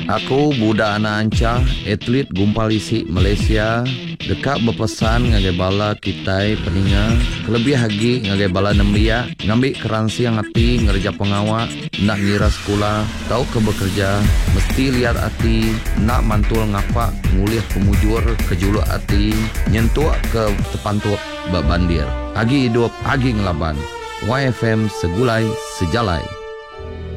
Aku budak anak anca, atlet gumpal isi Malaysia. Dekat berpesan ngagai bala kitai peninga. Kelebih hagi ngagai bala nembia. Ngambil keransi yang hati ngerja pengawak. Nak ngira sekolah, tahu ke bekerja. Mesti lihat hati, nak mantul ngapak. Nguliah pemujur ke juluk hati. Nyentuh ke tepantuk babandir. Hagi hidup, hagi ngelaban. YFM segulai sejalai.